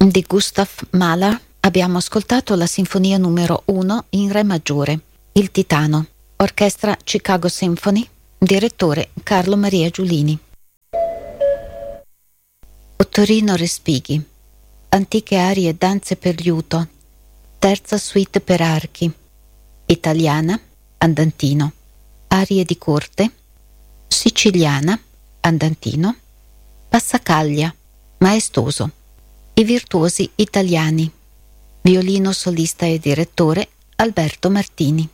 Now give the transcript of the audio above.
Di Gustav Mahler abbiamo ascoltato la sinfonia numero 1 in re maggiore, Il Titano, orchestra Chicago Symphony, direttore Carlo Maria Giulini. Ottorino Respighi, Antiche arie e danze per liuto, terza suite per archi, italiana, andantino, arie di corte, siciliana, andantino, passacaglia, maestoso, i virtuosi italiani, violino solista e direttore Alberto Martini.